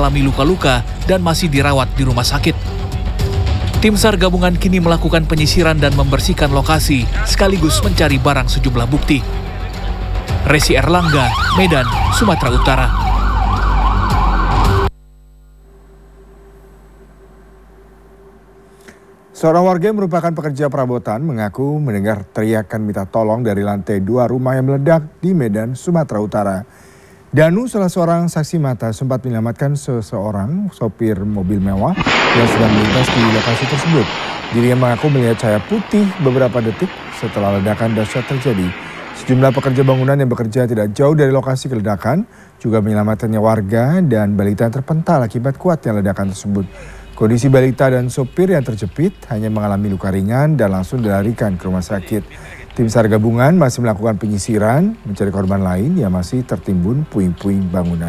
mengalami luka-luka dan masih dirawat di rumah sakit. Tim SAR gabungan kini melakukan penyisiran dan membersihkan lokasi, sekaligus mencari barang sejumlah bukti. Resi Erlangga, Medan, Sumatera Utara. Seorang warga yang merupakan pekerja perabotan mengaku mendengar teriakan minta tolong dari lantai 2 rumah yang meledak di Medan, Sumatera Utara. Danu, salah seorang saksi mata, sempat menyelamatkan seseorang sopir mobil mewah yang sedang melintas di lokasi tersebut. Dirinya mengaku melihat cahaya putih beberapa detik setelah ledakan dahsyat terjadi. Sejumlah pekerja bangunan yang bekerja tidak jauh dari lokasi ledakan juga menyelamatkannya warga dan balita yang terpental akibat kuatnya ledakan tersebut. Kondisi balita dan sopir yang terjepit hanya mengalami luka ringan dan langsung dilarikan ke rumah sakit. Tim SAR gabungan masih melakukan penyisiran, mencari korban lain yang masih tertimbun puing-puing bangunan.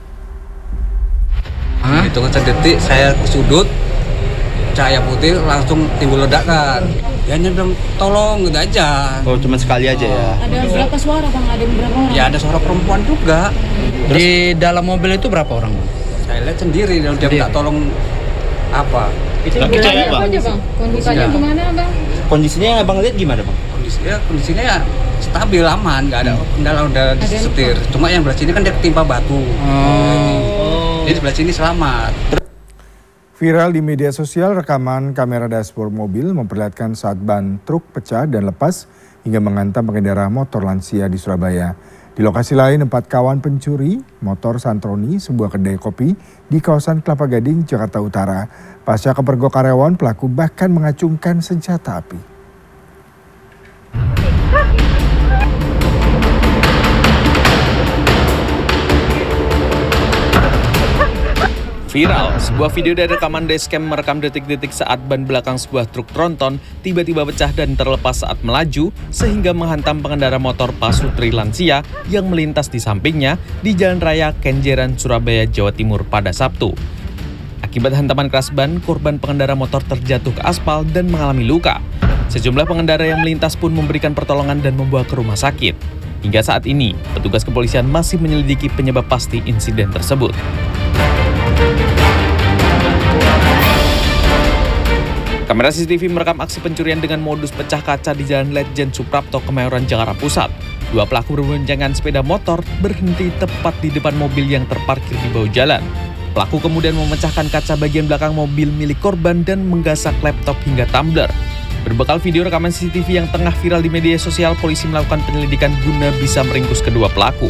Hitungan sedetik saya ke sudut, cahaya putih langsung timbul ledakan. Ya hanya bilang tolong gitu aja. Oh, cuma sekali aja ya? Ada berapa suara Bang? Ada berapa orang? Ya ada suara perempuan juga. Terus, di dalam mobil itu berapa orang? Saya lihat sendiri, dia minta tolong apa. Kejadiannya apa aja Bang? Kondisinya gimana Bang? Kondisinya Abang lihat gimana Bang? Kondisinya ya stabil, aman, nggak ada kendala, udah disetir. Cuma yang sebelah sini kan dia ketimpa batu. Jadi sebelah sini selamat. Viral di media sosial rekaman kamera dashboard mobil memperlihatkan saat ban truk pecah dan lepas hingga menghantam pengendara motor lansia di Surabaya. Di lokasi lain, 4 kawan pencuri motor Santroni, sebuah kedai kopi di kawasan Kelapa Gading, Jakarta Utara. Pasca kepergok karyawan, pelaku bahkan mengacungkan senjata api. Viral, sebuah video dari rekaman dashcam merekam detik-detik saat ban belakang sebuah truk tronton tiba-tiba pecah dan terlepas saat melaju sehingga menghantam pengendara motor pasutri lansia yang melintas di sampingnya di Jalan Raya Kenjeran, Surabaya, Jawa Timur pada Sabtu. Akibat hantaman keras ban, korban pengendara motor terjatuh ke aspal dan mengalami luka. Sejumlah pengendara yang melintas pun memberikan pertolongan dan membawa ke rumah sakit. Hingga saat ini, petugas kepolisian masih menyelidiki penyebab pasti insiden tersebut. Kamera CCTV merekam aksi pencurian dengan modus pecah kaca di Jalan Letjen Suprapto, Kemayoran, Jakarta Pusat. 2 pelaku berboncengan sepeda motor berhenti tepat di depan mobil yang terparkir di bahu jalan. Pelaku kemudian memecahkan kaca bagian belakang mobil milik korban dan menggasak laptop hingga tumbler. Berbekal video rekaman CCTV yang tengah viral di media sosial, polisi melakukan penyelidikan guna bisa meringkus kedua pelaku.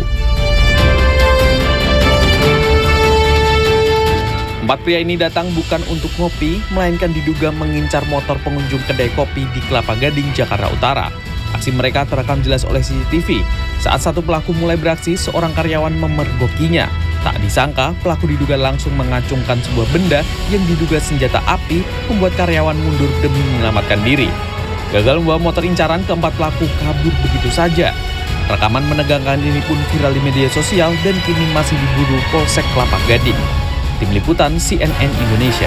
4 pria ini datang bukan untuk ngopi, melainkan diduga mengincar motor pengunjung kedai kopi di Kelapa Gading, Jakarta Utara. Aksi mereka terekam jelas oleh CCTV. Saat satu pelaku mulai beraksi, seorang karyawan memergokinya. Tak disangka, pelaku diduga langsung mengacungkan sebuah benda yang diduga senjata api, membuat karyawan mundur demi menyelamatkan diri. Gagal membawa motor incaran, keempat pelaku kabur begitu saja. Rekaman menegangkan ini pun viral di media sosial dan kini masih diburu Polsek Kelapa Gading. Tim Liputan CNN Indonesia.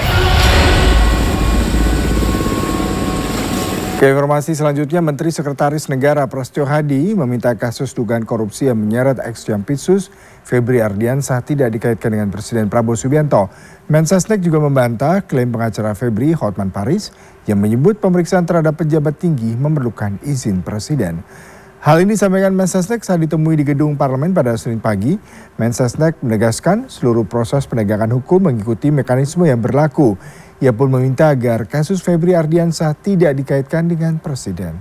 Ke informasi selanjutnya, Menteri Sekretaris Negara Prasetyo Hadi meminta kasus dugaan korupsi yang menyeret ex-Jampitsus Febri Ardiansah tidak dikaitkan dengan Presiden Prabowo Subianto. Mensesnek juga membantah klaim pengacara Febri, Hotman Paris, yang menyebut pemeriksaan terhadap pejabat tinggi memerlukan izin Presiden. Hal ini disampaikan Mensesnek saat ditemui di gedung parlemen pada Senin pagi. Mensesnek menegaskan seluruh proses penegakan hukum mengikuti mekanisme yang berlaku. Ia pun meminta agar kasus Febri Ardiansah tidak dikaitkan dengan Presiden.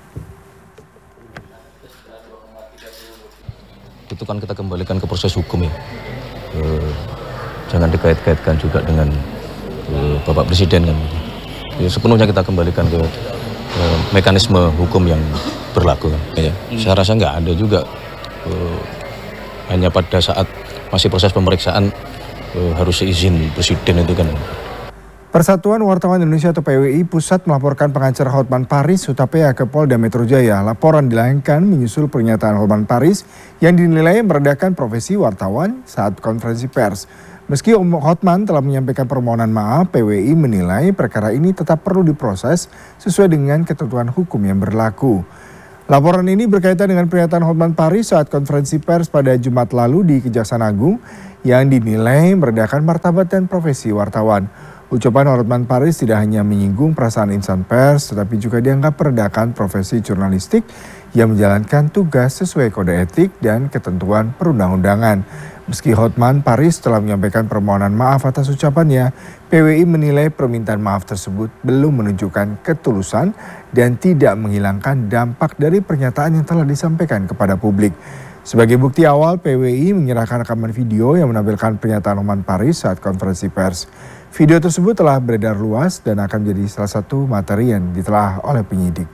Itu kan kita kembalikan ke proses hukum ya. Jangan dikait-kaitkan juga dengan Bapak Presiden kan. Ya, sepenuhnya kita kembalikan ke mekanisme hukum yang berlaku kan. Ya. Saya rasa nggak ada juga hanya pada saat masih proses pemeriksaan harus izin Presiden itu kan. Persatuan Wartawan Indonesia atau PWI Pusat melaporkan pengacara Hotman Paris Hutapea ke Polda Metro Jaya. Laporan dilayangkan menyusul pernyataan Hotman Paris yang dinilai merendahkan profesi wartawan saat konferensi pers. Meski Hotman telah menyampaikan permohonan maaf, PWI menilai perkara ini tetap perlu diproses sesuai dengan ketentuan hukum yang berlaku. Laporan ini berkaitan dengan pernyataan Hotman Paris saat konferensi pers pada Jumat lalu di Kejaksaan Agung yang dinilai merendahkan martabat dan profesi wartawan. Ucapan Hotman Paris tidak hanya menyinggung perasaan insan pers, tetapi juga dianggap merendahkan profesi jurnalistik yang menjalankan tugas sesuai kode etik dan ketentuan perundang-undangan. Meski Hotman Paris telah menyampaikan permohonan maaf atas ucapannya, PWI menilai permintaan maaf tersebut belum menunjukkan ketulusan dan tidak menghilangkan dampak dari pernyataan yang telah disampaikan kepada publik. Sebagai bukti awal, PWI menyerahkan rekaman video yang menampilkan pernyataan Hotman Paris saat konferensi pers. Video tersebut telah beredar luas dan akan menjadi salah satu materi yang ditelaah oleh penyidik.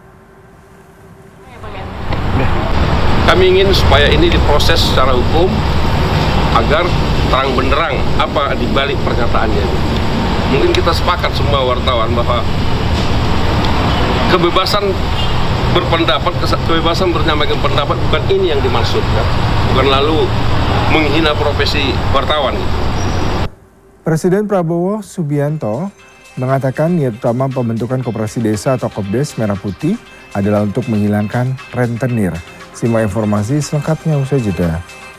Kami ingin supaya ini diproses secara hukum agar terang benderang apa dibalik pernyataannya. Mungkin kita sepakat semua wartawan bahwa kebebasan berpendapat, kebebasan menyampaikan pendapat bukan ini yang dimaksudkan, bukan lalu menghina profesi wartawan. Presiden Prabowo Subianto mengatakan niat utama pembentukan Koperasi Desa atau Kopdes Merah Putih adalah untuk menghilangkan rentenir. Simak informasi selengkapnya usai jeda.